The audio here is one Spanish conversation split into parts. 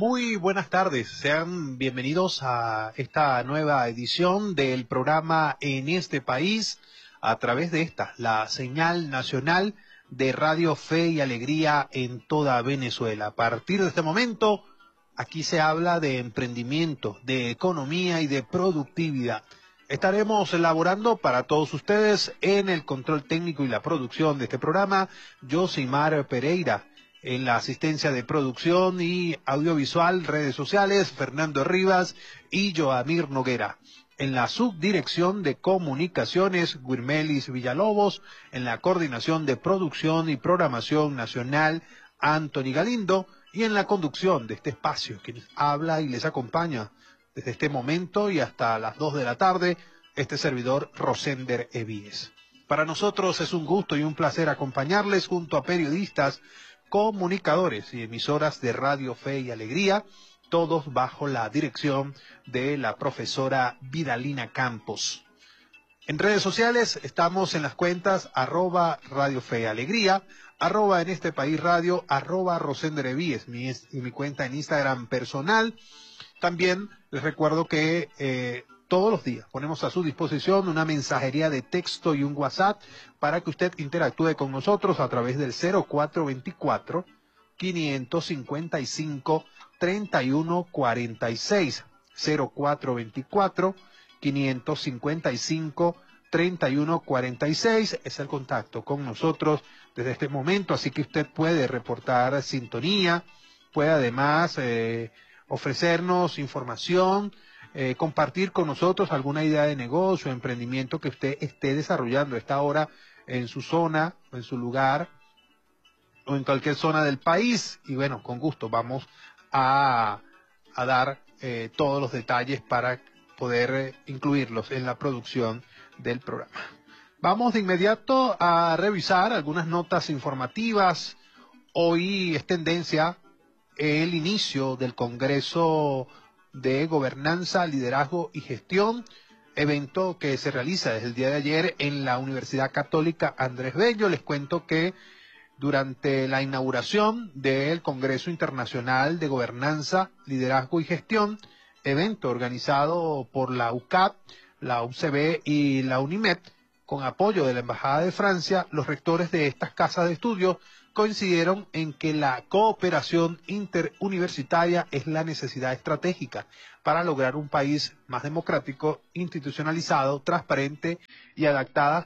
Muy buenas tardes, sean bienvenidos a esta nueva edición del programa En este País a través de la señal nacional de Radio Fe y Alegría en toda Venezuela. A partir de este momento, aquí se habla de emprendimiento, de economía y de productividad. Estaremos elaborando para todos ustedes en el control técnico y la producción de este programa, Josimar Pereira. En la asistencia de producción y audiovisual, redes sociales, Fernando Rivas y Joamir Noguera. En la subdirección de comunicaciones, Guirmelis Villalobos. En la coordinación de producción y programación nacional, Anthony Galindo. Y en la conducción de este espacio, quien habla y les acompaña desde este momento y hasta las 2 de la tarde, este servidor Rosender Evíes. Para nosotros es un gusto y un placer acompañarles junto a periodistas, comunicadores y emisoras de Radio Fe y Alegría, todos bajo la dirección de la profesora Vidalina Campos. En redes sociales estamos en las cuentas @Radio Fe y Alegría, @En este País Radio, @Rosender Evíes, mi cuenta en Instagram personal. También les recuerdo que todos los días ponemos a su disposición una mensajería de texto y un WhatsApp para que usted interactúe con nosotros a través del 0424-555-3146. 0424-555-3146 es el contacto con nosotros desde este momento, así que usted puede reportar sintonía, puede además ofrecernos información, compartir con nosotros alguna idea de negocio, emprendimiento que usted esté desarrollando a esta hora en su zona, en su lugar o en cualquier zona del país. Y bueno, con gusto vamos a dar todos los detalles para poder incluirlos en la producción del programa. Vamos de inmediato a revisar algunas notas informativas. Hoy es tendencia el inicio del Congreso de Gobernanza, Liderazgo y Gestión, evento que se realiza desde el día de ayer en la Universidad Católica Andrés Bello. Les cuento que durante la inauguración del Congreso Internacional de Gobernanza, Liderazgo y Gestión, evento organizado por la UCAP, la UCB y la UNIMED, con apoyo de la Embajada de Francia, los rectores de estas casas de estudios coincidieron en que la cooperación interuniversitaria es la necesidad estratégica para lograr un país más democrático, institucionalizado, transparente y adaptado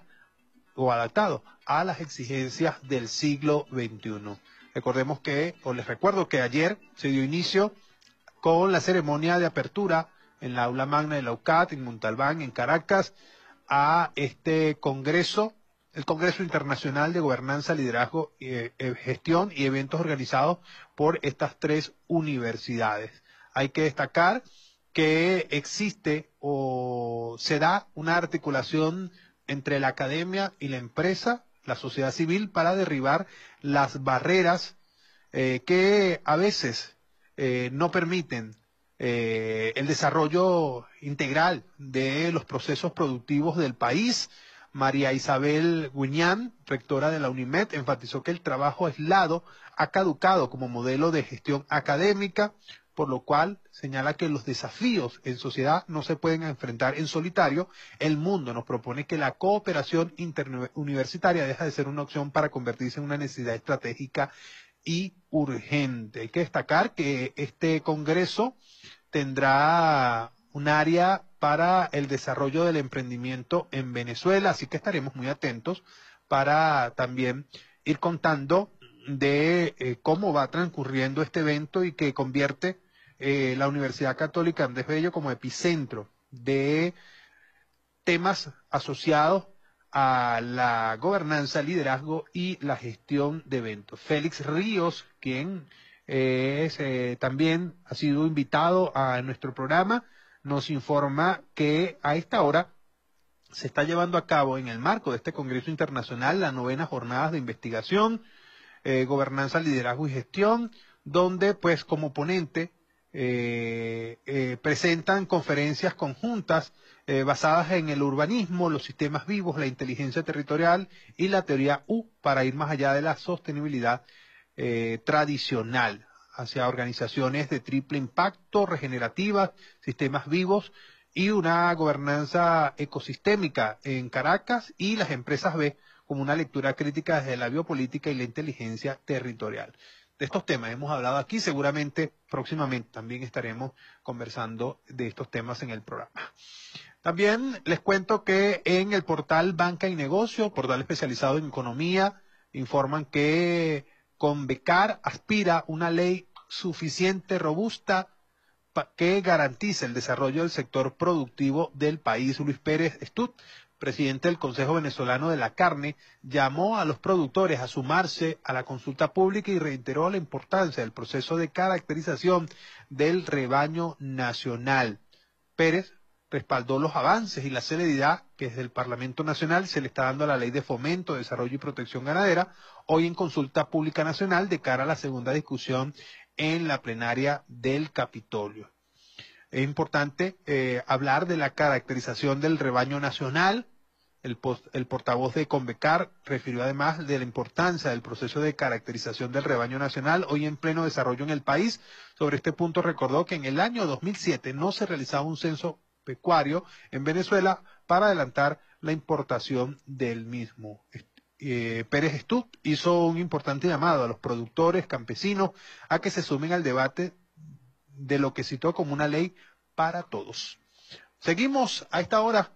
a las exigencias del siglo XXI. Les recuerdo que ayer se dio inicio con la ceremonia de apertura en la aula magna de la UCAT, en Montalbán, en Caracas, a este congreso, el Congreso Internacional de Gobernanza, Liderazgo, Gestión y eventos organizados por estas tres universidades. Hay que destacar que existe o se da una articulación entre la academia y la empresa, la sociedad civil, para derribar las barreras que a veces no permiten el desarrollo integral de los procesos productivos del país. María Isabel Guiñán, rectora de la UNIMED, enfatizó que el trabajo aislado ha caducado como modelo de gestión académica, por lo cual señala que los desafíos en sociedad no se pueden enfrentar en solitario. El mundo nos propone que la cooperación interuniversitaria deja de ser una opción para convertirse en una necesidad estratégica y urgente. Hay que destacar que este congreso tendrá un área para el desarrollo del emprendimiento en Venezuela, así que estaremos muy atentos para también ir contando de cómo va transcurriendo este evento y que convierte la Universidad Católica Andrés Bello como epicentro de temas asociados a la gobernanza, liderazgo y la gestión de eventos. Félix Ríos, quien también ha sido invitado a nuestro programa, nos informa que a esta hora se está llevando a cabo en el marco de este Congreso Internacional la 9ª jornada de investigación, gobernanza, liderazgo y gestión, donde pues como ponente presentan conferencias conjuntas basadas en el urbanismo, los sistemas vivos, la inteligencia territorial y la teoría U para ir más allá de la sostenibilidad tradicional. hacia organizaciones de triple impacto, regenerativas, sistemas vivos y una gobernanza ecosistémica en Caracas, y las empresas B como una lectura crítica desde la biopolítica y la inteligencia territorial. De estos temas hemos hablado aquí, seguramente próximamente también estaremos conversando de estos temas en el programa. También les cuento que en el portal Banca y Negocio, portal especializado en economía, informan que Convecar aspira a una ley suficiente, robusta, que garantice el desarrollo del sector productivo del país. Luis Pérez Estut, presidente del Consejo Venezolano de la Carne, llamó a los productores a sumarse a la consulta pública y reiteró la importancia del proceso de caracterización del rebaño nacional. Pérez respaldó los avances y la celeridad que desde el Parlamento Nacional se le está dando a la Ley de Fomento, Desarrollo y Protección Ganadera, hoy en consulta pública nacional de cara a la segunda discusión en la plenaria del Capitolio. Es importante hablar de la caracterización del rebaño nacional. El portavoz de Convecar refirió además de la importancia del proceso de caracterización del rebaño nacional hoy en pleno desarrollo en el país. Sobre este punto recordó que en el año 2007 no se realizaba un censo pecuario en Venezuela para adelantar la importación del mismo. Pérez Estut hizo un importante llamado a los productores campesinos a que se sumen al debate de lo que citó como una ley para todos. Seguimos a esta hora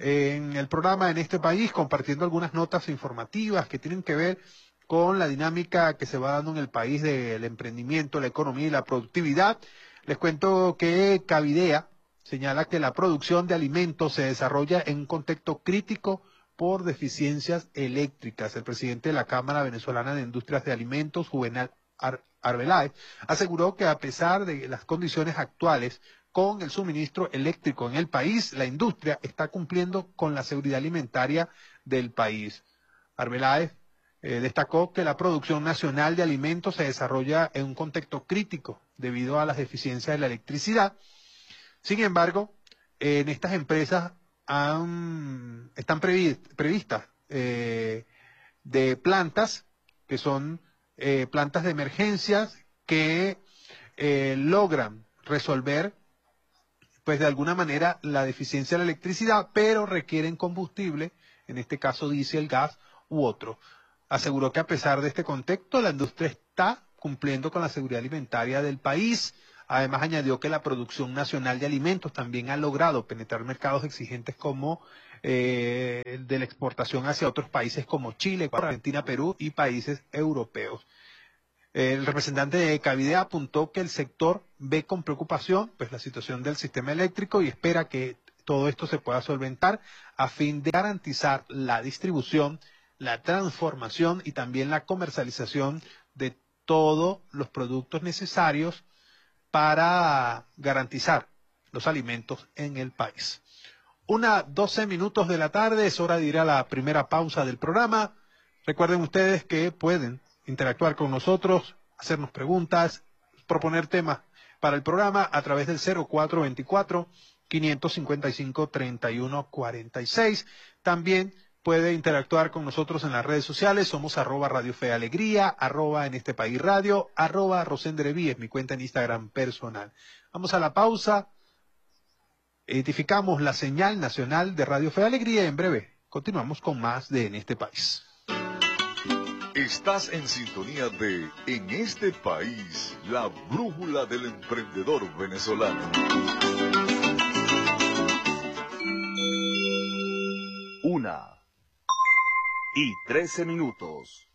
en el programa En este país compartiendo algunas notas informativas que tienen que ver con la dinámica que se va dando en el país del emprendimiento, la economía y la productividad. Les cuento que Cavidea señala que la producción de alimentos se desarrolla en un contexto crítico por deficiencias eléctricas. El presidente de la Cámara Venezolana de Industrias de Alimentos, Juvenal Arbeláez, aseguró que a pesar de las condiciones actuales con el suministro eléctrico en el país, la industria está cumpliendo con la seguridad alimentaria del país. Arbeláez destacó que la producción nacional de alimentos se desarrolla en un contexto crítico debido a las deficiencias de la electricidad. Sin embargo, en estas empresas están previstas de plantas que son plantas de emergencias que logran resolver, pues de alguna manera, la deficiencia de la electricidad, pero requieren combustible, en este caso diésel, gas u otro. Aseguró que a pesar de este contexto, la industria está cumpliendo con la seguridad alimentaria del país. Además, añadió que la producción nacional de alimentos también ha logrado penetrar mercados exigentes como el de la exportación hacia otros países como Chile, Argentina, Perú y países europeos. El representante de Cavidea apuntó que el sector ve con preocupación pues, la situación del sistema eléctrico y espera que todo esto se pueda solventar a fin de garantizar la distribución, la transformación y también la comercialización de todos los productos necesarios para garantizar los alimentos en el país. 1:12 de la tarde, es hora de ir a la primera pausa del programa. Recuerden ustedes que pueden interactuar con nosotros, hacernos preguntas, proponer temas para el programa a través del 0424-555-3146. También puede interactuar con nosotros en las redes sociales, somos @Radio Fe Alegría, @En Este País Radio, @Rosendereví, es mi cuenta en Instagram personal. Vamos a la pausa, identificamos la señal nacional de Radio Fe Alegría y en breve continuamos con más de En Este País. Estás en sintonía de En Este País, la brújula del emprendedor venezolano. 1:13.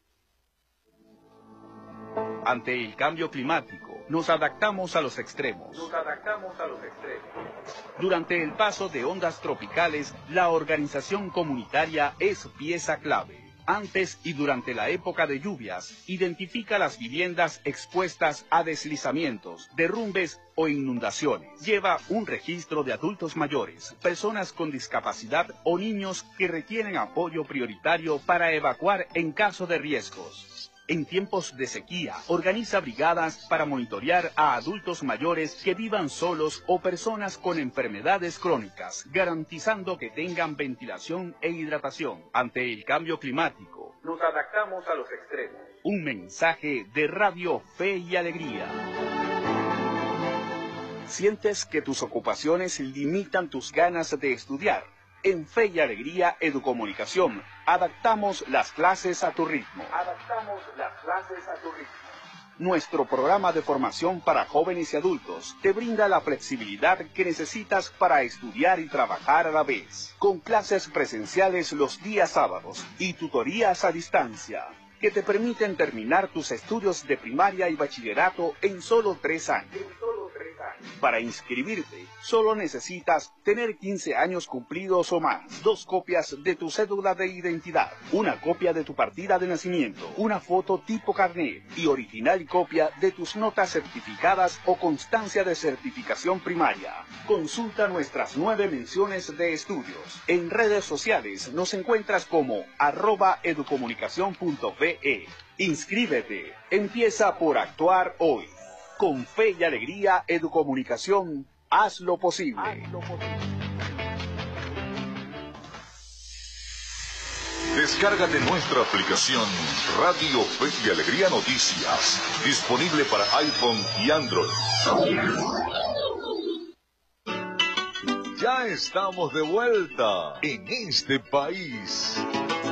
Ante el cambio climático, nos adaptamos a los extremos. Durante el paso de ondas tropicales, la organización comunitaria es pieza clave. Antes y durante la época de lluvias, identifica las viviendas expuestas a deslizamientos, derrumbes o inundaciones. Lleva un registro de adultos mayores, personas con discapacidad o niños que requieren apoyo prioritario para evacuar en caso de riesgos. En tiempos de sequía, organiza brigadas para monitorear a adultos mayores que vivan solos o personas con enfermedades crónicas, garantizando que tengan ventilación e hidratación. Ante el cambio climático, nos adaptamos a los extremos. Un mensaje de Radio Fe y Alegría. ¿Sientes que tus ocupaciones limitan tus ganas de estudiar? En Fe y Alegría Educomunicación, adaptamos las clases a tu ritmo. Nuestro programa de formación para jóvenes y adultos te brinda la flexibilidad que necesitas para estudiar y trabajar a la vez. Con clases presenciales los días sábados y tutorías a distancia, que te permiten terminar tus estudios de primaria y bachillerato en solo 3 años. Para inscribirte, solo necesitas tener 15 años cumplidos o más, 2 copias de tu cédula de identidad, una copia de tu partida de nacimiento, una foto tipo carnet y original copia de tus notas certificadas o constancia de certificación primaria. Consulta nuestras 9 menciones de estudios. En redes sociales nos encuentras como @educomunicacion.ve. Inscríbete. Empieza por actuar hoy. Con Fe y Alegría Educomunicación, haz lo posible. Descárgate nuestra aplicación Radio Fe y Alegría Noticias, disponible para iPhone y Android. Ya estamos de vuelta en este país.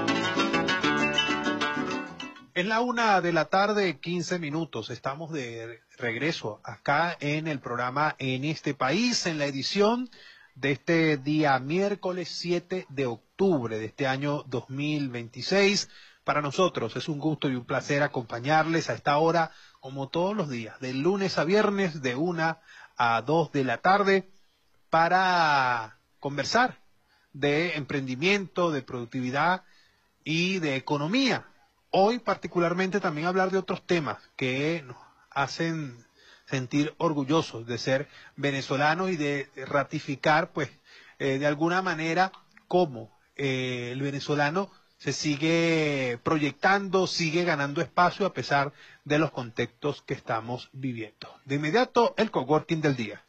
Es la 1:15 p.m. Estamos de regreso acá en el programa En este país, en la edición de este día miércoles 7 de octubre de este año 2026. Para nosotros es un gusto y un placer acompañarles a esta hora, como todos los días, de lunes a viernes, de 1 a 2 de la tarde, para conversar de emprendimiento, de productividad y de economía. Hoy particularmente también hablar de otros temas que nos hacen sentir orgullosos de ser venezolanos y de ratificar, pues, de alguna manera cómo el venezolano se sigue proyectando, sigue ganando espacio a pesar de los contextos que estamos viviendo. De inmediato, el coworking del día.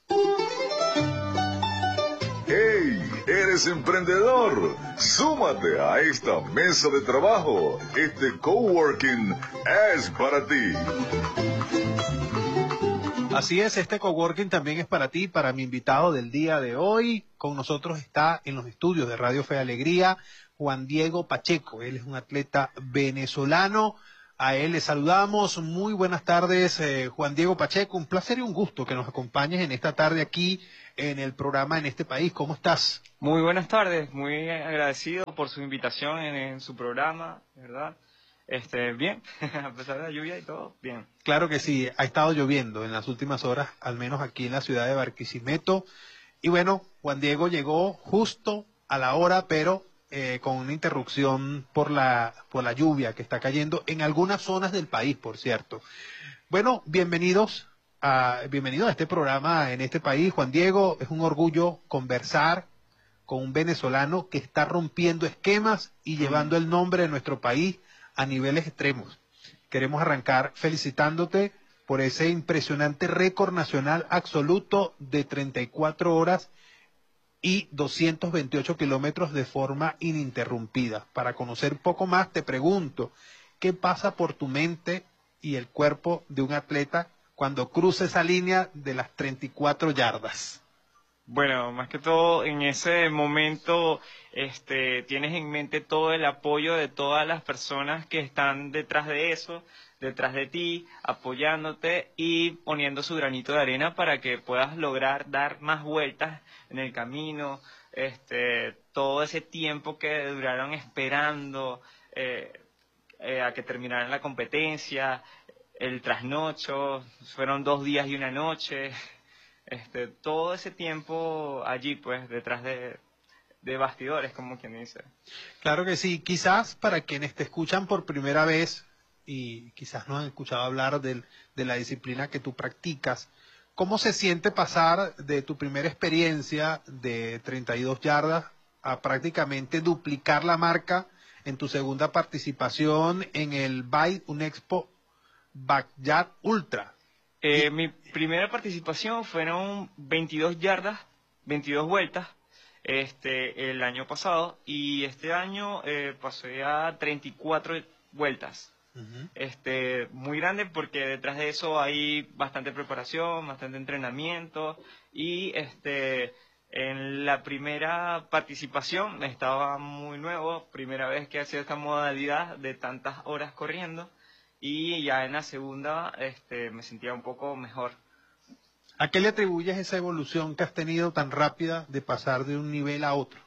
¡Hey! ¿Eres emprendedor? Súmate a esta mesa de trabajo. Este coworking es para ti. Así es, este coworking también es para ti, para mi invitado del día de hoy. Con nosotros está en los estudios de Radio Fe y Alegría Juan Diego Pacheco. Él es un atleta venezolano. A él le saludamos. Muy buenas tardes, Juan Diego Pacheco. Un placer y un gusto que nos acompañes en esta tarde aquí en el programa En este país. ¿Cómo estás? Muy buenas tardes, muy agradecido por su invitación en su programa, ¿verdad? Bien, a pesar de la lluvia y todo, bien. Claro que sí, ha estado lloviendo en las últimas horas, al menos aquí en la ciudad de Barquisimeto. Y bueno, Juan Diego llegó justo a la hora, pero con una interrupción por la lluvia que está cayendo en algunas zonas del país, por cierto. Bueno, bienvenido a este programa En este país. Juan Diego, es un orgullo conversar con un venezolano que está rompiendo esquemas y llevando el nombre de nuestro país a niveles extremos. Queremos arrancar felicitándote por ese impresionante récord nacional absoluto de 34 horas y 228 kilómetros de forma ininterrumpida. Para conocer un poco más, te pregunto, ¿qué pasa por tu mente y el cuerpo de un atleta cuando cruza esa línea de las 34 yardas? Bueno, más que todo en ese momento tienes en mente todo el apoyo de todas las personas que están detrás de eso, detrás de ti, apoyándote y poniendo su granito de arena para que puedas lograr dar más vueltas en el camino, todo ese tiempo que duraron esperando a que terminaran la competencia, el trasnocho, fueron 2 días y 1 noche. Todo ese tiempo allí, pues, detrás de bastidores, como quien dice. Claro que sí. Quizás para quienes te escuchan por primera vez y quizás no han escuchado hablar de la disciplina que tú practicas, ¿cómo se siente pasar de tu primera experiencia de 32 yardas a prácticamente duplicar la marca en tu segunda participación en el Bike Unexpo Backyard Ultra. Mi primera participación fueron 22 yardas, 22 vueltas, el año pasado, y este año pasé a 34 vueltas. Muy grande porque detrás de eso hay bastante preparación, bastante entrenamiento, y en la primera participación estaba muy nuevo, primera vez que hacía esta modalidad de tantas horas corriendo, y ya en la segunda me sentía un poco mejor. ¿A qué le atribuyes esa evolución que has tenido tan rápida de pasar de un nivel a otro?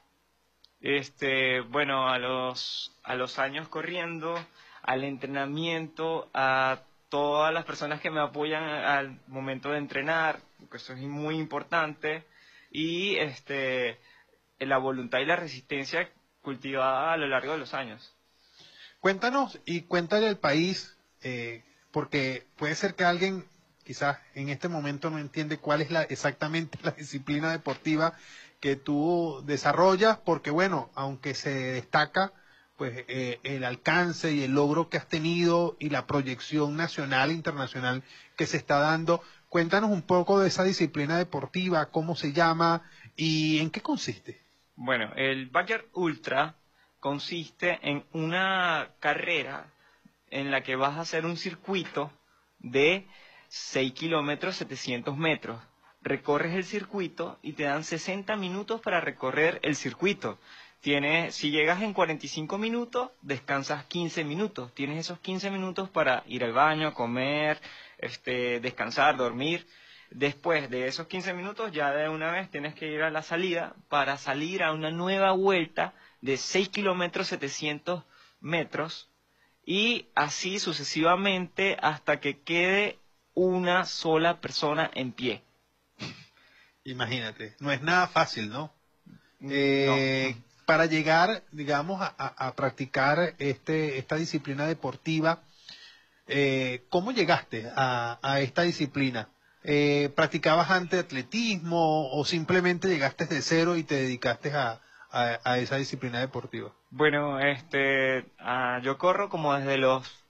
Bueno, a los años corriendo, al entrenamiento, a todas las personas que me apoyan al momento de entrenar, porque eso es muy importante, y la voluntad y la resistencia cultivada a lo largo de los años. Cuéntanos y cuéntale al país, porque puede ser que alguien quizás en este momento no entiende cuál es exactamente la disciplina deportiva que tú desarrollas, porque bueno, aunque se destaca pues el alcance y el logro que has tenido y la proyección nacional e internacional que se está dando, cuéntanos un poco de esa disciplina deportiva, cómo se llama y en qué consiste. Bueno, el Backyard Ultra consiste en una carrera en la que vas a hacer un circuito de 6 kilómetros 700 metros. Recorres el circuito y te dan 60 minutos para recorrer el circuito. Si llegas en 45 minutos, descansas 15 minutos. Tienes esos 15 minutos para ir al baño, comer, descansar, dormir. Después de esos 15 minutos, ya de una vez tienes que ir a la salida para salir a una nueva vuelta de 6 kilómetros 700 metros, y así sucesivamente hasta que quede una sola persona en pie. Imagínate, no es nada fácil, ¿no? No. Para llegar, digamos, a practicar esta disciplina deportiva, ¿cómo llegaste a esta disciplina? ¿Practicabas antes atletismo o simplemente llegaste de cero y te dedicaste a esa disciplina deportiva? Bueno, yo corro como desde los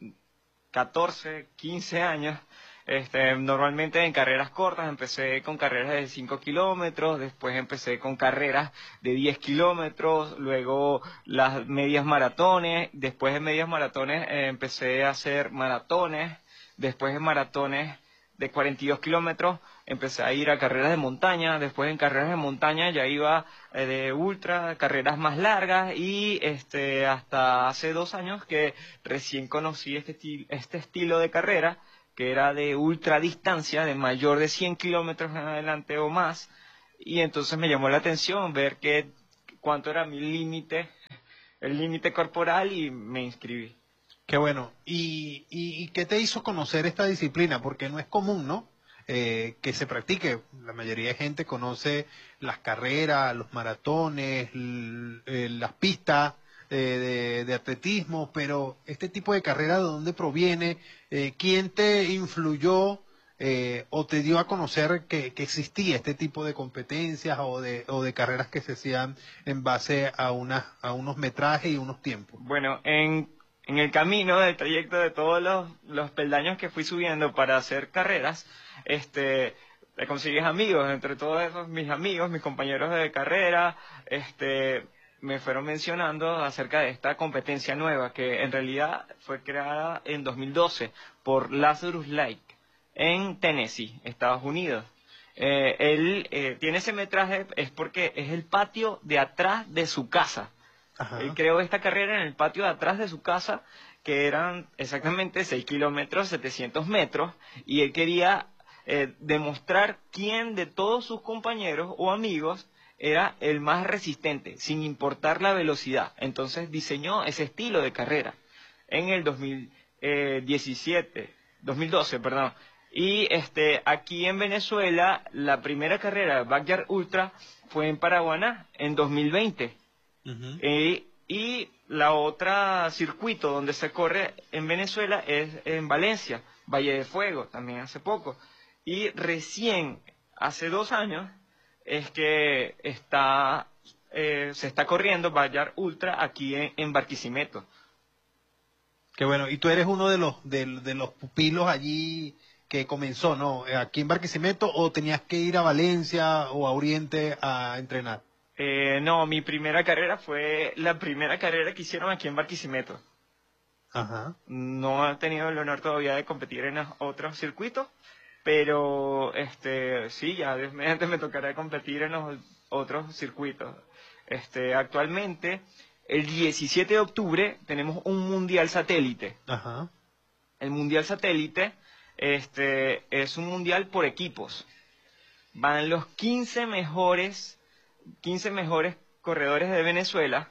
14, 15 años. Normalmente en carreras cortas, empecé con carreras de 5 kilómetros, después empecé con carreras de 10 kilómetros, luego las medias maratones, después de medias maratones empecé a hacer maratones, después de maratones de 42 kilómetros empecé a ir a carreras de montaña, después en carreras de montaña ya iba de ultra, carreras más largas, y hasta hace 2 años que recién conocí este estilo de carrera, que era de ultra distancia, de mayor de 100 kilómetros en adelante o más, y entonces me llamó la atención ver cuánto era mi límite, el límite corporal, y me inscribí. Qué bueno. ¿Y qué te hizo conocer esta disciplina? Porque no es común, ¿no? Que se practique. La mayoría de gente conoce las carreras, los maratones, las pistas de atletismo, pero este tipo de carrera, ¿de dónde proviene? ¿Quién te influyó o te dio a conocer que existía este tipo de competencias o de carreras que se hacían en base a unos metrajes y unos tiempos? Bueno, en el camino del trayecto de todos los peldaños que fui subiendo para hacer carreras, te consigues amigos. Entre todos esos, mis amigos, mis compañeros de carrera, me fueron mencionando acerca de esta competencia nueva, que en realidad fue creada en 2012 por Lazarus Lake en Tennessee, Estados Unidos. Él tiene ese metraje es porque es el patio de atrás de su casa. Ajá. Él creó esta carrera en el patio de atrás de su casa, que eran exactamente 6 kilómetros 700 metros, y él quería demostrar quién de todos sus compañeros o amigos era el más resistente, sin importar la velocidad. Entonces diseñó ese estilo de carrera en el 2012, perdón. Y aquí en Venezuela, la primera carrera, Backyard Ultra, fue en Paraguaná, en 2020. Uh-huh. Y la otra circuito donde se corre en Venezuela es en Valencia, Valle de Fuego, también hace poco. Y recién, hace 2 años, es que está se está corriendo Bayard Ultra aquí en Barquisimeto. Qué bueno. Y tú eres uno de los pupilos allí que comenzó, ¿no? Aquí en Barquisimeto, ¿o tenías que ir a Valencia o a Oriente a entrenar? No, mi primera carrera fue la primera carrera que hicieron aquí en Barquisimeto. Ajá. No he tenido el honor todavía de competir en otros circuitos, pero sí, ya mediante me tocará competir en los otros circuitos. Actualmente, el 17 de octubre tenemos un mundial satélite. Ajá. El mundial satélite es un mundial por equipos. Van los 15 mejores corredores de Venezuela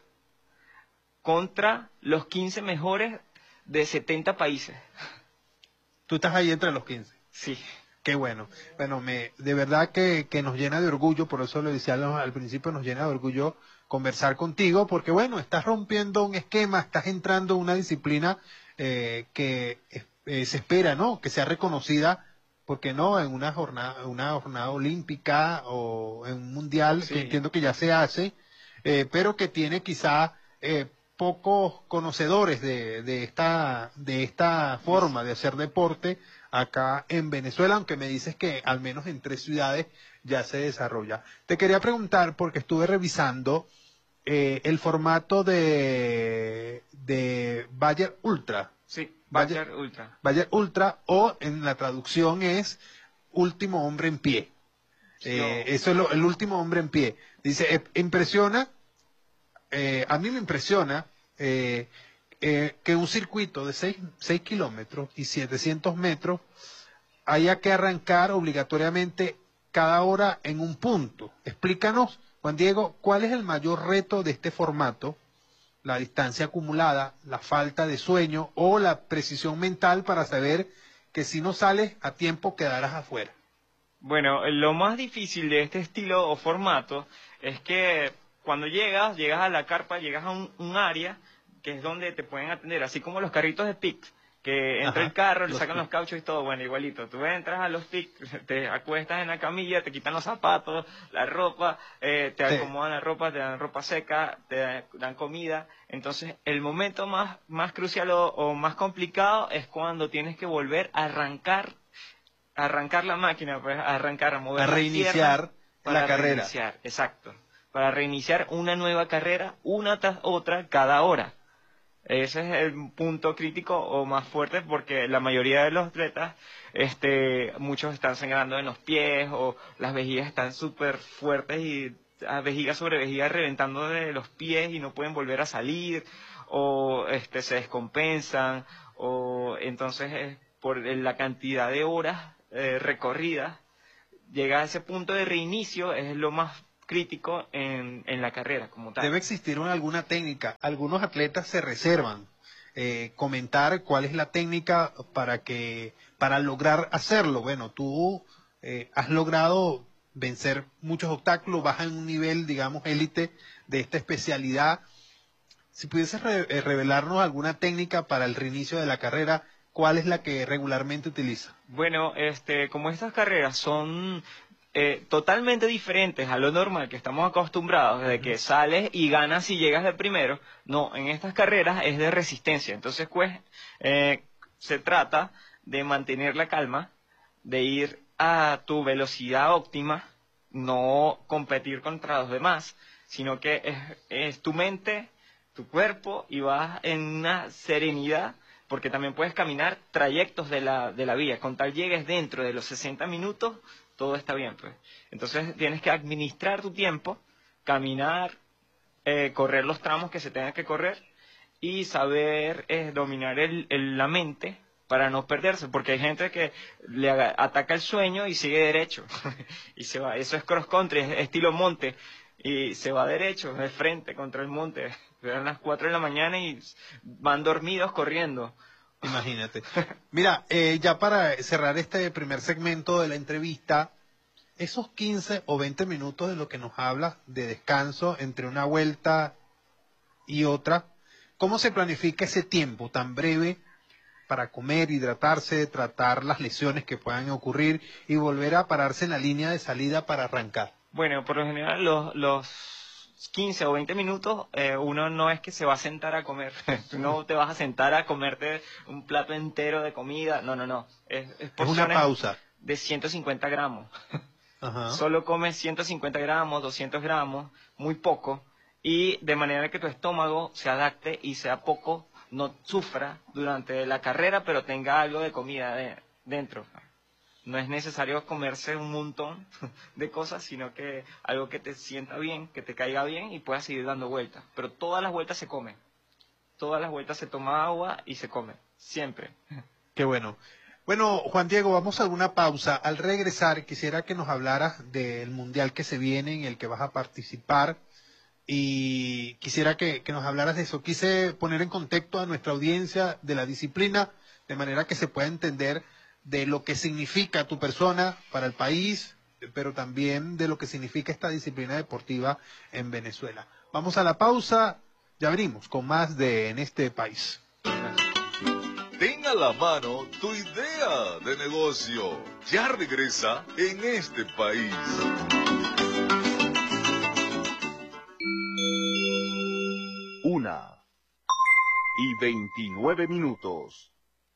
contra los 15 mejores de 70 países. Tú estás ahí entre los 15. Sí. Qué bueno. Bueno, de verdad que nos llena de orgullo, por eso lo decía al principio, nos llena de orgullo conversar contigo, porque bueno, estás rompiendo un esquema, estás entrando en una disciplina que se espera, ¿no? Que sea reconocida, porque no, en una jornada olímpica o en un mundial, Sí. que entiendo que ya se hace, pero que tiene quizá pocos conocedores de esta forma de hacer deporte acá en Venezuela, aunque me dices que al menos en 3 ciudades ya se desarrolla. Te quería preguntar, porque estuve revisando el formato de Bayard Ultra. Sí, Bayard Ultra. Bayard Ultra, o en la traducción es Último Hombre en Pie. Eso es el último hombre en pie. Dice, impresiona, a mí me impresiona que un circuito de 6 kilómetros y 700 metros haya que arrancar obligatoriamente cada hora en un punto. Explícanos, Juan Diego, ¿cuál es el mayor reto de este formato? La distancia acumulada, la falta de sueño o la precisión mental para saber que si no sales a tiempo quedarás afuera. Bueno, lo más difícil de este estilo o formato es que cuando llegas a la carpa, llegas a un área que es donde te pueden atender, así como los carritos de pick, que entra el carro, le sacan los cauchos y todo, bueno, igualito. Tú entras a los pick, te acuestas en la camilla, te quitan los zapatos, la ropa, te acomodan la ropa, te dan ropa seca, te dan comida. Entonces, el momento más crucial o más complicado es cuando tienes que volver a arrancar la máquina, pues a mover a la reiniciar pierna la carrera. Reiniciar, exacto. Para reiniciar una nueva carrera, una tras otra, cada hora. Ese es el punto crítico o más fuerte, porque la mayoría de los atletas, muchos están sangrando en los pies o las vejigas están súper fuertes y vejiga sobre vejiga reventando de los pies y no pueden volver a salir, o se descompensan, o entonces por la cantidad de horas recorridas, llega a ese punto de reinicio, es lo más crítico en la carrera como tal. Debe existir alguna técnica. Algunos atletas se reservan comentar cuál es la técnica para lograr hacerlo. Bueno, tú has logrado vencer muchos obstáculos, vas en un nivel, digamos, élite de esta especialidad. Si pudieses revelarnos alguna técnica para el reinicio de la carrera, ¿cuál es la que regularmente utiliza? Bueno, como estas carreras son totalmente diferentes a lo normal que estamos acostumbrados, de que sales y ganas y llegas de primero. No, en estas carreras es de resistencia. Entonces, pues, se trata de mantener la calma, de ir a tu velocidad óptima, no competir contra los demás, sino que es tu mente, tu cuerpo, y vas en una serenidad, porque también puedes caminar trayectos de la vía. Con tal llegues dentro de los 60 minutos, todo está bien, pues. Entonces tienes que administrar tu tiempo, caminar, correr los tramos que se tengan que correr y saber dominar la mente para no perderse, porque hay gente que le ataca el sueño y sigue derecho y se va. Eso es cross country, es estilo monte, y se va derecho, de frente contra el monte. Eran las 4 de la mañana y van dormidos corriendo. Imagínate. Mira, ya para cerrar este primer segmento de la entrevista, esos 15 o 20 minutos de lo que nos habla de descanso entre una vuelta y otra, ¿cómo se planifica ese tiempo tan breve para comer, hidratarse, tratar las lesiones que puedan ocurrir y volver a pararse en la línea de salida para arrancar? Bueno, por lo general los 15 o 20 minutos, uno no es que se va a sentar a comer. Tú no te vas a sentar a comerte un plato entero de comida. No, no, no. Es una pausa de 150 gramos. Ajá. Solo comes 150 gramos, 200 gramos, muy poco, y de manera que tu estómago se adapte y sea poco, no sufra durante la carrera, pero tenga algo de comida dentro. No es necesario comerse un montón de cosas, sino que algo que te sienta bien, que te caiga bien y puedas seguir dando vueltas. Pero todas las vueltas se comen. Todas las vueltas se toma agua y se come. Siempre. Qué bueno. Bueno, Juan Diego, vamos a una pausa. Al regresar, quisiera que nos hablaras del mundial que se viene, en el que vas a participar, y quisiera que nos hablaras de eso. Quise poner en contexto a nuestra audiencia de la disciplina, de manera que se pueda entender de lo que significa tu persona para el país, pero también de lo que significa esta disciplina deportiva en Venezuela. Vamos a la pausa, ya venimos con más de En este país. Ten a la mano tu idea de negocio. Ya regresa En este país. Una y 29 minutos.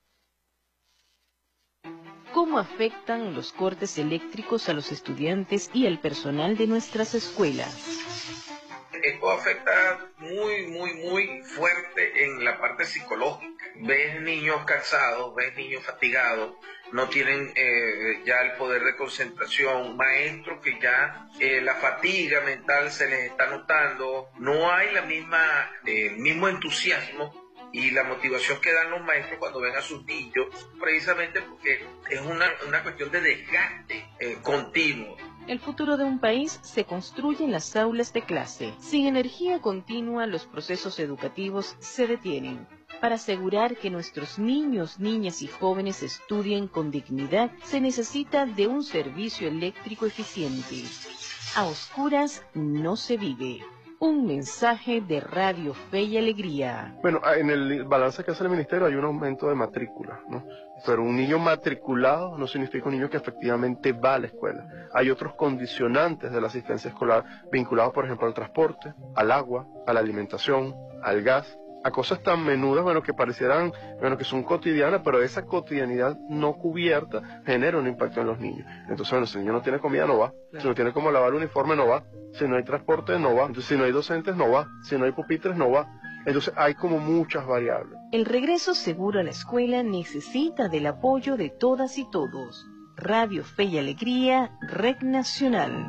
¿Cómo afectan los cortes eléctricos a los estudiantes y al personal de nuestras escuelas? Esto afecta muy fuerte en la parte psicológica. Ves niños cansados, ves niños fatigados, no tienen ya el poder de concentración, maestros que ya la fatiga mental se les está notando, no hay la mismo entusiasmo y la motivación que dan los maestros cuando ven a sus niños, precisamente porque es una cuestión de desgaste continuo. El futuro de un país se construye en las aulas de clase. Sin energía continua, los procesos educativos se detienen. Para asegurar que nuestros niños, niñas y jóvenes estudien con dignidad, se necesita de un servicio eléctrico eficiente. A oscuras no se vive. Un mensaje de Radio Fe y Alegría. Bueno, en el balance que hace el Ministerio hay un aumento de matrícula, ¿no? Pero un niño matriculado no significa un niño que efectivamente va a la escuela. Hay otros condicionantes de la asistencia escolar vinculados, por ejemplo, al transporte, al agua, a la alimentación, al gas, a cosas tan menudas, bueno, que parecieran, bueno, que son cotidianas, pero esa cotidianidad no cubierta genera un impacto en los niños. Entonces, bueno, si el niño no tiene comida, no va. Claro. Si no tiene cómo lavar el uniforme, no va. Si no hay transporte, no va. Entonces, si no hay docentes, no va. Si no hay pupitres, no va. Entonces, hay como muchas variables. El regreso seguro a la escuela necesita del apoyo de todas y todos. Radio Fe y Alegría, Red Nacional.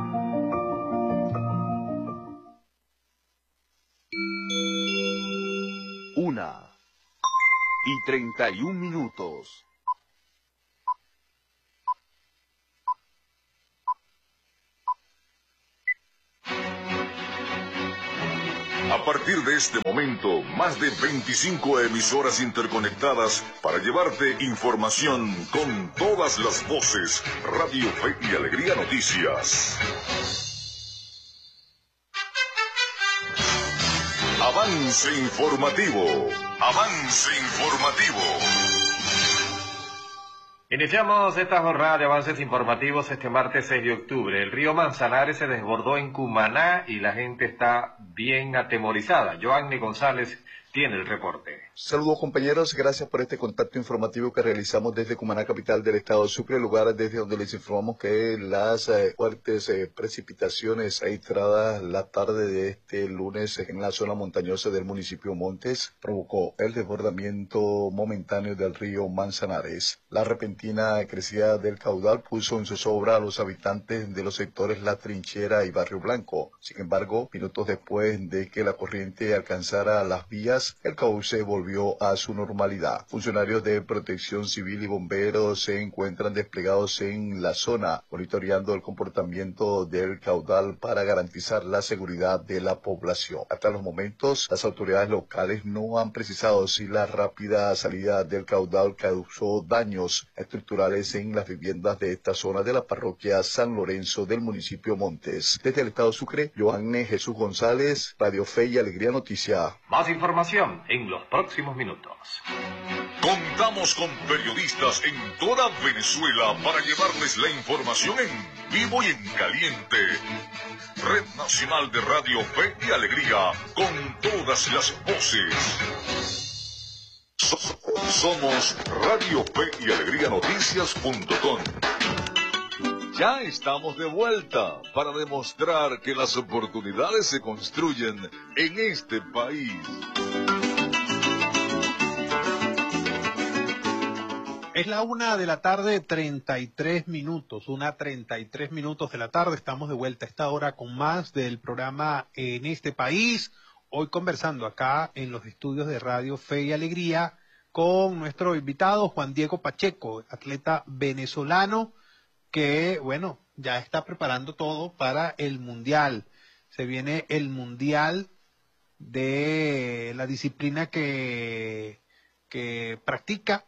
Una y 31 minutos. A partir de este momento, más de 25 emisoras interconectadas para llevarte información con todas las voces. Radio Fe y Alegría Noticias. Avance informativo. Avance informativo. Iniciamos esta jornada de avances informativos este martes 6 de octubre. El río Manzanares se desbordó en Cumaná y la gente está bien atemorizada. Joanny González tiene el reporte. Saludos compañeros, gracias por este contacto informativo que realizamos desde Cumaná, capital del estado de Sucre, lugar desde donde les informamos que las fuertes precipitaciones registradas la tarde de este lunes en la zona montañosa del municipio Montes provocó el desbordamiento momentáneo del río Manzanares. La repentina crecida del caudal puso en zozobra a los habitantes de los sectores La Trinchera y Barrio Blanco. Sin embargo, minutos después de que la corriente alcanzara las vías, el cauce volvió a su normalidad. Funcionarios de Protección Civil y bomberos se encuentran desplegados en la zona, monitoreando el comportamiento del caudal para garantizar la seguridad de la población. Hasta los momentos, las autoridades locales no han precisado si la rápida salida del caudal causó daños estructurales en las viviendas de esta zona de la parroquia San Lorenzo del municipio Montes. Desde el estado Sucre, Joanny Jesús González, Radio Fe y Alegría Noticia. Más información en los próximos próximos minutos. Contamos con periodistas en toda Venezuela para llevarles la información en vivo y en caliente. Red Nacional de Radio Fe y Alegría, con todas las voces. Somos Radio Fe y Alegría Noticias.com. Ya estamos de vuelta para demostrar que las oportunidades se construyen en este país. Es la 1:33 p.m, 1:33 p.m. de la tarde. Estamos de vuelta a esta hora con más del programa En este país. Hoy conversando acá en los estudios de Radio Fe y Alegría con nuestro invitado Juan Diego Pacheco, atleta venezolano que, bueno, ya está preparando todo para el Mundial. Se viene el Mundial de la disciplina que practica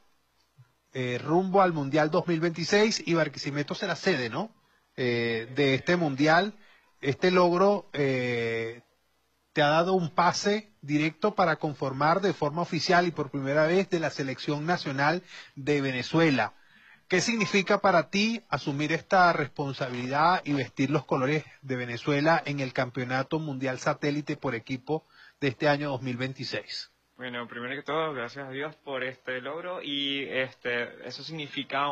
rumbo al Mundial 2026, y Barquisimeto será sede, ¿no? De este Mundial. Este logro te ha dado un pase directo para conformar de forma oficial y por primera vez de la Selección Nacional de Venezuela. ¿Qué significa para ti asumir esta responsabilidad y vestir los colores de Venezuela en el Campeonato Mundial Satélite por equipo de este año 2026? Bueno, primero que todo, gracias a Dios por este logro, y eso significa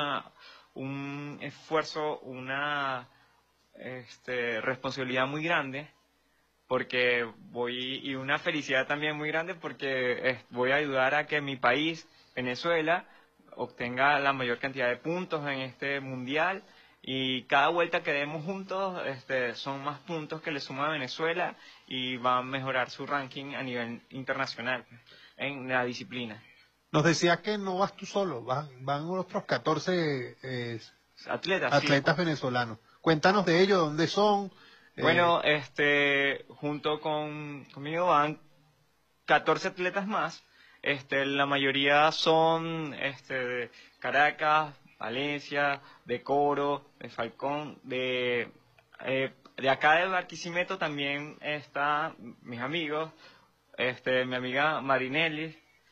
un esfuerzo, una responsabilidad muy grande, porque y una felicidad también muy grande, porque voy a ayudar a que mi país, Venezuela, obtenga la mayor cantidad de puntos en este mundial, y cada vuelta que demos juntos son más puntos que le suma a Venezuela y va a mejorar su ranking a nivel internacional en la disciplina. Nos decía que no vas tú solo, van otros 14 atletas sí, venezolanos. Cuéntanos de ellos, ¿dónde son? Bueno, junto conmigo van 14 atletas más. La mayoría son de Caracas, Valencia, de Coro, de Falcón, de acá de Barquisimeto también están mis amigos, mi amiga Marinel,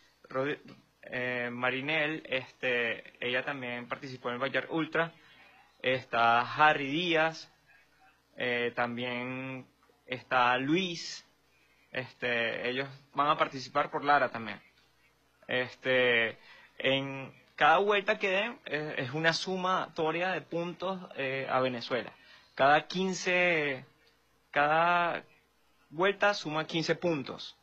ella también participó en el Bayard Ultra, está Harry Díaz, también está Luis, ellos van a participar por Lara también. En cada vuelta que den es una sumatoria de puntos a Venezuela. Cada vuelta suma 15 puntos.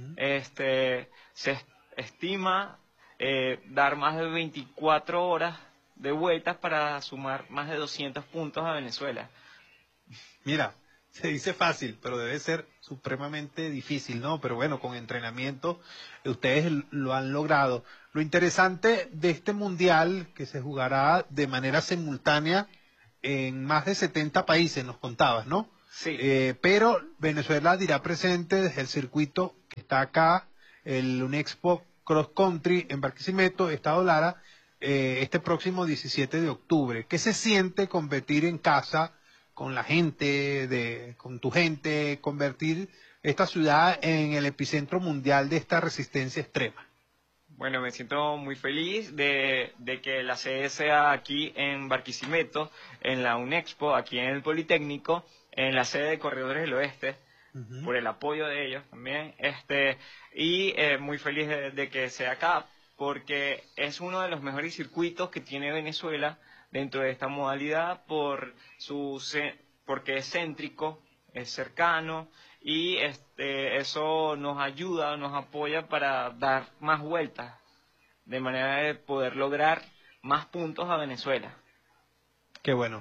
Se estima dar más de 24 horas de vueltas para sumar más de 200 puntos a Venezuela. Mira, se dice fácil, pero debe ser supremamente difícil, ¿no? Pero bueno, con entrenamiento ustedes lo han logrado. Lo interesante de este mundial, que se jugará de manera simultánea en más de 70 países, nos contabas, ¿no? Sí. Pero Venezuela dirá presente desde el circuito que está acá, el Unexpo Cross Country en Barquisimeto, Estado Lara, este próximo 17 de octubre. ¿Qué se siente competir en casa con la gente, con tu gente, convertir esta ciudad en el epicentro mundial de esta resistencia extrema? Bueno, me siento muy feliz de que la sede sea aquí en Barquisimeto, en la Unexpo, aquí en el Politécnico, en la sede de Corredores del Oeste, por el apoyo de ellos también, y muy feliz de que sea acá, porque es uno de los mejores circuitos que tiene Venezuela dentro de esta modalidad, porque es céntrico, es cercano, y eso nos ayuda, nos apoya para dar más vueltas, de manera de poder lograr más puntos a Venezuela. Qué bueno.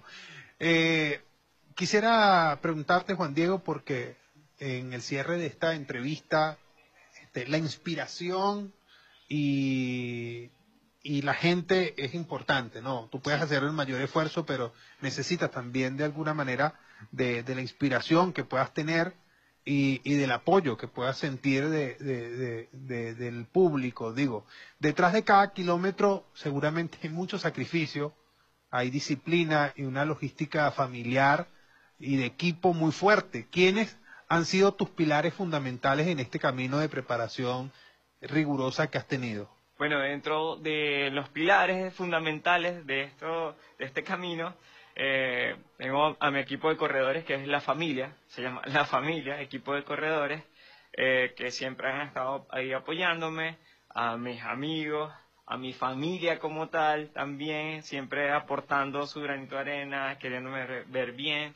Quisiera preguntarte, Juan Diego, porque en el cierre de esta entrevista, la inspiración y la gente es importante, ¿no? Tú puedes hacer el mayor esfuerzo, pero necesitas también de alguna manera de la inspiración que puedas tener y del apoyo que puedas sentir del público. Digo, detrás de cada kilómetro seguramente hay mucho sacrificio, hay disciplina y una logística familiar y de equipo muy fuerte. ¿Quiénes han sido tus pilares fundamentales en este camino de preparación rigurosa que has tenido? Bueno, dentro de los pilares fundamentales de este camino, tengo a mi equipo de corredores, que es la familia, se llama La Familia, equipo de corredores, que siempre han estado ahí apoyándome, a mis amigos, a mi familia como tal, también siempre aportando su granito de arena, queriéndome ver bien.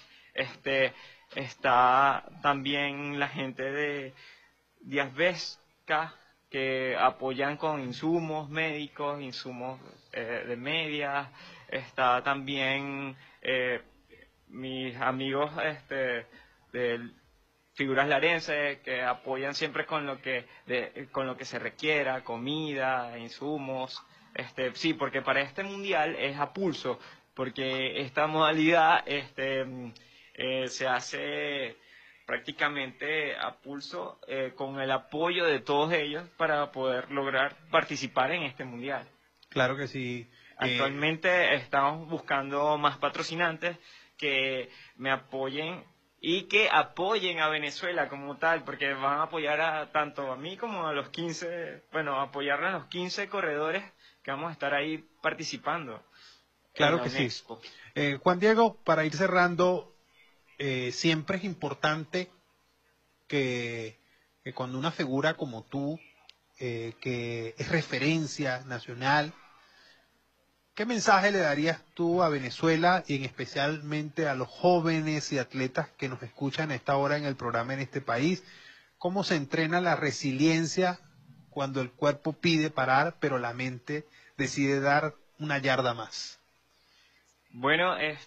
Está también la gente de Diasbesca, que apoyan con insumos médicos, insumos de medias. Está también mis amigos de Figuras Larense, que apoyan siempre con lo que se requiera, comida, insumos. Sí, porque para este mundial es a pulso, porque esta modalidad se hace prácticamente a pulso, con el apoyo de todos ellos para poder lograr participar en este mundial. Claro que sí. Actualmente estamos buscando más patrocinantes que me apoyen y que apoyen a Venezuela como tal, porque van a apoyar tanto a mí como a los 15, apoyar a los 15 corredores que vamos a estar ahí participando. Claro que sí. Juan Diego, para ir cerrando, siempre es importante que cuando una figura como tú, que es referencia nacional, ¿qué mensaje le darías tú a Venezuela y en especialmente a los jóvenes y atletas que nos escuchan a esta hora en el programa en este país? ¿Cómo se entrena la resiliencia cuando el cuerpo pide parar, pero la mente decide dar una yarda más? Bueno, es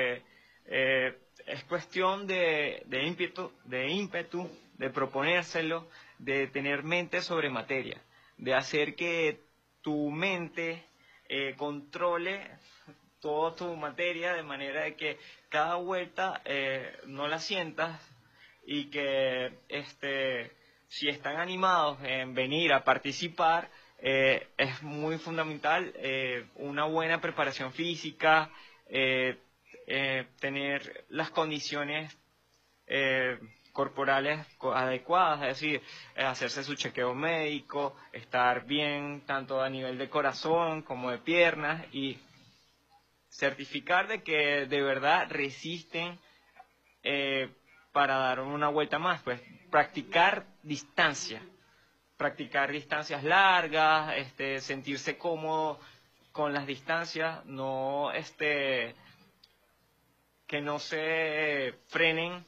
cuestión de ímpetu, de proponérselo, de tener mente sobre materia, de hacer que tu mente controle toda tu materia, de manera de que cada vuelta no la sientas, y que si están animados en venir a participar, es muy fundamental una buena preparación física, tener las condiciones corporales adecuadas, es decir, hacerse su chequeo médico, estar bien tanto a nivel de corazón como de piernas, y certificar de que de verdad resisten para dar una vuelta más. Pues practicar distancias largas, sentirse cómodo con las distancias, no que no se frenen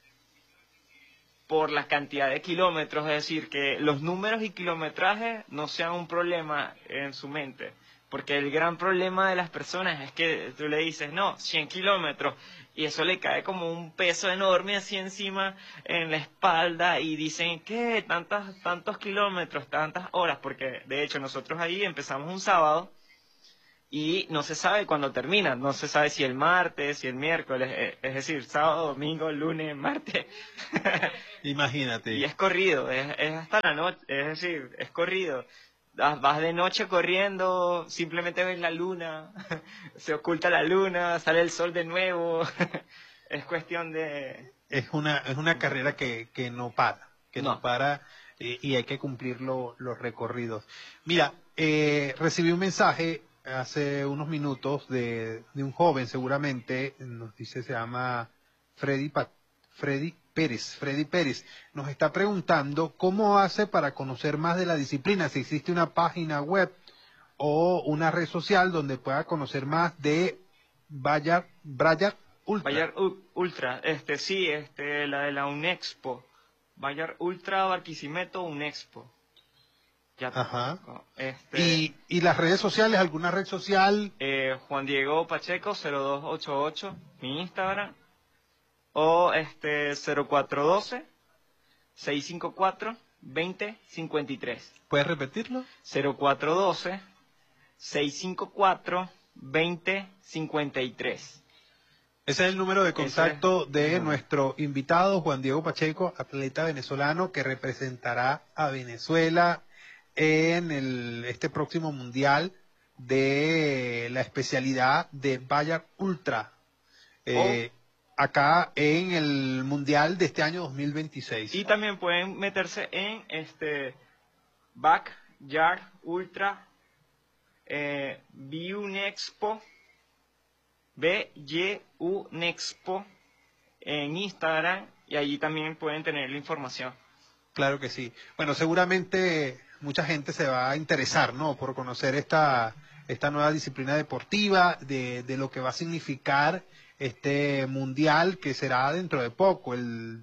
por la cantidad de kilómetros, es decir, que los números y kilometrajes no sean un problema en su mente, porque el gran problema de las personas es que tú le dices, no, 100 kilómetros, y eso le cae como un peso enorme así encima en la espalda, y dicen, ¿qué? Tantos kilómetros, tantas horas, porque de hecho nosotros ahí empezamos un sábado, y no se sabe cuándo termina, no se sabe si el martes, si el miércoles, es decir, sábado, domingo, lunes, martes. Imagínate. Y es corrido, es hasta la noche, es decir, es corrido. Vas de noche corriendo, simplemente ves la luna, se oculta la luna, sale el sol de nuevo. Es cuestión de... Es una carrera que no para, no para, y hay que cumplir los recorridos. Mira, recibí un mensaje hace unos minutos de un joven, seguramente, nos dice, se llama Freddy Pérez, nos está preguntando cómo hace para conocer más de la disciplina, si existe una página web o una red social donde pueda conocer más de Bayard Ultra. Bayard Ultra, sí, la de la Unexpo, Bayard Ultra Barquisimeto Unexpo. Ya. Ajá. ¿Y las redes sociales? ¿Alguna red social? Juan Diego Pacheco 0288, mi Instagram, o 0412 654 2053. ¿Puedes repetirlo? 0412 654 2053. Ese es el número de contacto de nuestro invitado, Juan Diego Pacheco, atleta venezolano que representará a Venezuela en este próximo mundial de la especialidad de Bayard Ultra, acá en el mundial de este año 2026. Y también pueden meterse en Backyard Ultra, BUNEXPO, BYUNEXPO en Instagram, y allí también pueden tener la información. Claro que sí. Bueno, seguramente mucha gente se va a interesar, ¿no?, por conocer esta nueva disciplina deportiva, de lo que va a significar este mundial que será dentro de poco, el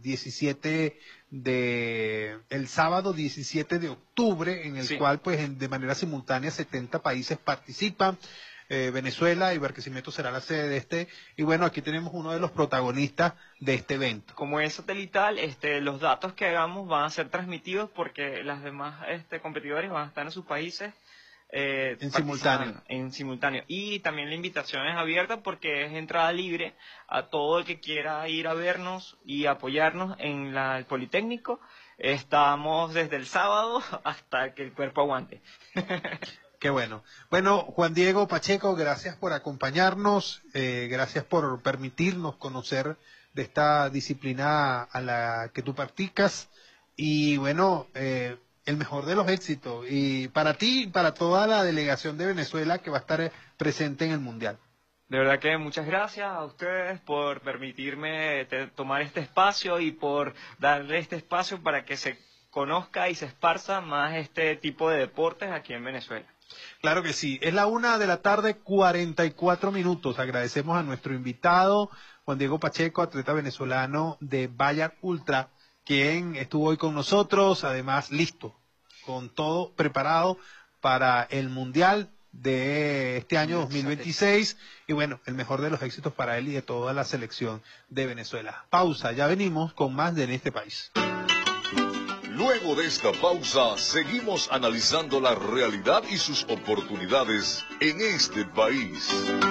sábado 17 de octubre, en el cual pues de manera simultánea 70 países participan. Venezuela y Barquisimeto será la sede de y bueno, aquí tenemos uno de los protagonistas de este evento. Como es satelital, los datos que hagamos van a ser transmitidos porque las demás competidores van a estar en sus países en simultáneo. Y también la invitación es abierta porque es entrada libre a todo el que quiera ir a vernos y apoyarnos en el Politécnico. Estamos desde el sábado hasta que el cuerpo aguante. Qué bueno. Bueno, Juan Diego Pacheco, gracias por acompañarnos, gracias por permitirnos conocer de esta disciplina a la que tú practicas, y bueno, el mejor de los éxitos, y para ti y para toda la delegación de Venezuela que va a estar presente en el Mundial. De verdad que muchas gracias a ustedes por permitirme tomar este espacio y por darle este espacio para que se conozca y se esparza más este tipo de deportes aquí en Venezuela. Claro que sí. Es la 1:44 p.m. Agradecemos a nuestro invitado, Juan Diego Pacheco, atleta venezolano de Backyard Ultra, quien estuvo hoy con nosotros, además listo, con todo preparado para el Mundial de este año 2026. Y bueno, el mejor de los éxitos para él y de toda la selección de Venezuela. Pausa, ya venimos con más de En este país. Luego de esta pausa, seguimos analizando la realidad y sus oportunidades en este país.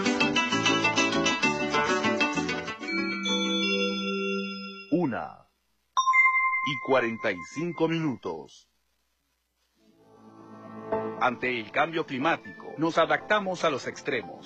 1:45 p.m. Ante el cambio climático, nos adaptamos a los extremos.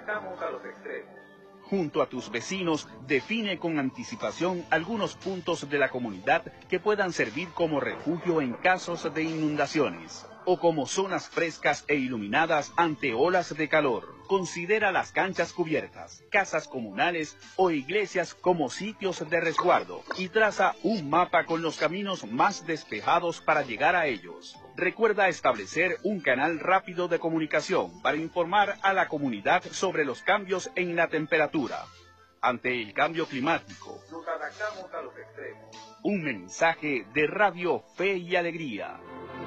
Junto a tus vecinos, define con anticipación algunos puntos de la comunidad que puedan servir como refugio en casos de inundaciones o como zonas frescas e iluminadas ante olas de calor. Considera las canchas cubiertas, casas comunales o iglesias como sitios de resguardo y traza un mapa con los caminos más despejados para llegar a ellos. Recuerda establecer un canal rápido de comunicación para informar a la comunidad sobre los cambios en la temperatura. Ante el cambio climático, nos adaptamos a los extremos. Un mensaje de Radio Fe y Alegría.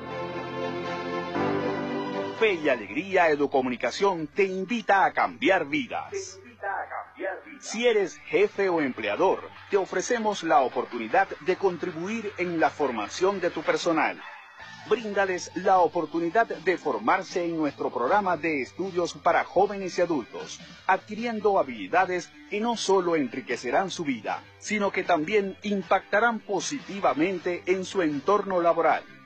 Fe y Alegría Educomunicación te invita a cambiar vidas. Si eres jefe o empleador, te ofrecemos la oportunidad de contribuir en la formación de tu personal. Bríndales la oportunidad de formarse en nuestro programa de estudios para jóvenes y adultos, adquiriendo habilidades que no solo enriquecerán su vida, sino que también impactarán positivamente en su entorno laboral.